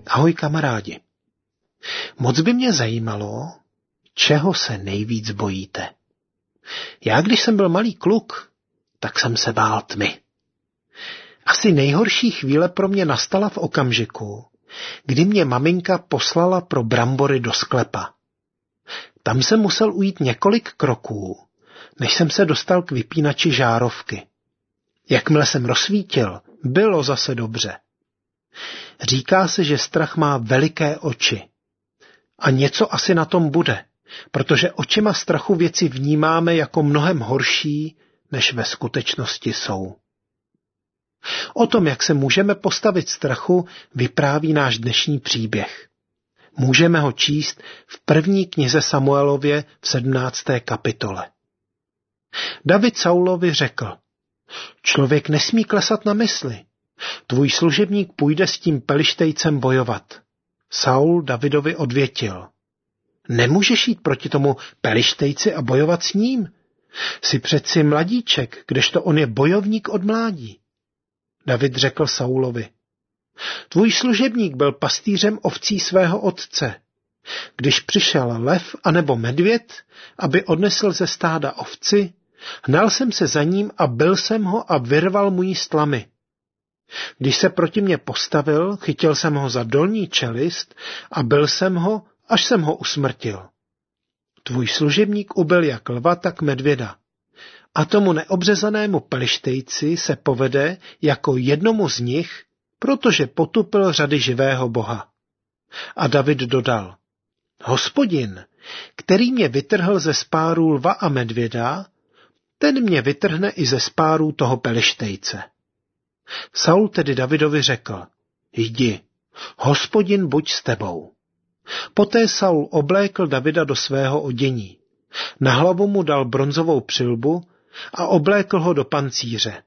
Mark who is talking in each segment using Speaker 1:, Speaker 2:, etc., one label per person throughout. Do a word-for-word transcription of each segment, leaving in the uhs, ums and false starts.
Speaker 1: Ahoj kamarádi. Moc by mě zajímalo, čeho se nejvíc bojíte. Já, když jsem byl malý kluk, tak jsem se bál tmy. Asi nejhorší chvíle pro mě nastala v okamžiku, kdy mě maminka poslala pro brambory do sklepa. Tam jsem musel ujít několik kroků, než jsem se dostal k vypínači žárovky. Jakmile jsem rozsvítil, bylo zase dobře. Říká se, že strach má veliké oči. A něco asi na tom bude, protože očima strachu věci vnímáme jako mnohem horší, než ve skutečnosti jsou. O tom, jak se můžeme postavit strachu, vypráví náš dnešní příběh. Můžeme ho číst v první knize Samuelově v sedmnácté kapitole. David Saulovi řekl: Člověk nesmí klesat na mysli. Tvůj služebník půjde s tím Pelištejcem bojovat. Saul Davidovi odvětil: Nemůžeš jít proti tomu Pelištejci a bojovat s ním. Jsi přeci mladíček, kdežto on je bojovník od mládí. David řekl Saulovi: Tvůj služebník byl pastýřem ovcí svého otce. Když přišel lev anebo medvěd, aby odnesl ze stáda ovci, hnal jsem se za ním a bil jsem ho a vyrval mu jí z tlamy. Když se proti mně postavil, chytil jsem ho za dolní čelist a bil jsem ho, až jsem ho usmrtil. Tvůj služebník ubil jak lva, tak medvěda. A tomu neobřezanému Pelištejci se povede jako jednomu z nich, protože potupil řady živého Boha. A David dodal: Hospodin, který mě vytrhl ze spárů lva a medvěda, ten mě vytrhne i ze spárů toho Pelištejce. Saul tedy Davidovi řekl: Jdi, Hospodin buď s tebou. Poté Saul oblékl Davida do svého odění. Na hlavu mu dal bronzovou přilbu a oblékl ho do pancíře.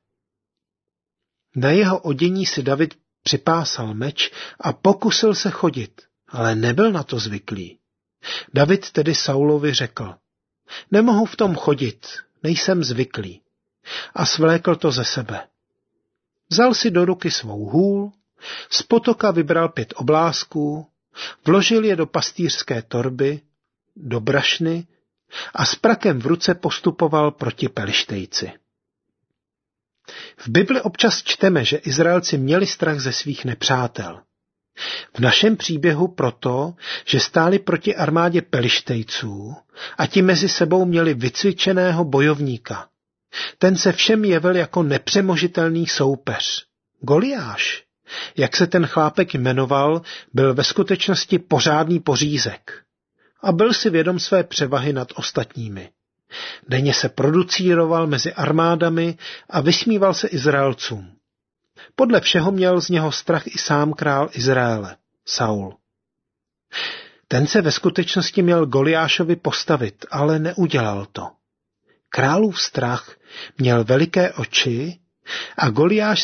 Speaker 1: Na jeho odění si David připásal meč a pokusil se chodit, ale nebyl na to zvyklý. David tedy Saulovi řekl: Nemohu v tom chodit, nejsem zvyklý. A svlékl to ze sebe. Vzal si do ruky svou hůl, z potoka vybral pět oblásků, vložil je do pastýřské torby, do brašny a s prakem v ruce postupoval proti Pelištejci. V Bibli občas čteme, že Izraelci měli strach ze svých nepřátel. V našem příběhu proto, že stáli proti armádě Pelištejců a ti mezi sebou měli vycvičeného bojovníka. Ten se všem jevil jako nepřemožitelný soupeř. Goliáš, jak se ten chlápek jmenoval, byl ve skutečnosti pořádný pořízek. A byl si vědom své převahy nad ostatními. Denně se producíroval mezi armádami a vysmíval se Izraelcům. Podle všeho měl z něho strach i sám král Izraele, Saul. Ten se ve skutečnosti měl Goliášovi postavit, ale neudělal to. Králův strach měl veliké oči a Goliáš